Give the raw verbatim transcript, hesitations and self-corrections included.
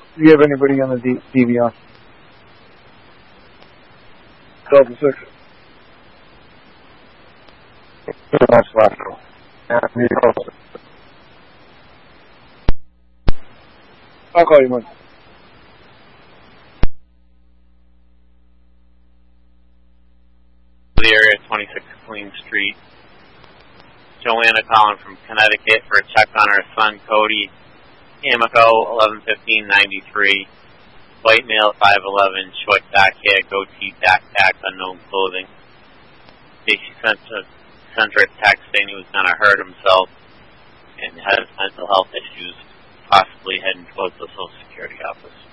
Do you have anybody on the D- DVR? Delta six. That's lateral. I'll call you, Mike. The area, twenty-six Queen Street. Joanna calling from Connecticut for a check on her son, Cody. Amico, eleven fifteen ninety-three. White male, five eleven, short dark hair, goatee, backpack, unknown clothing. She sent, a, sent her a text saying he was going to hurt himself and has mental health issues, possibly heading towards the Social Security office.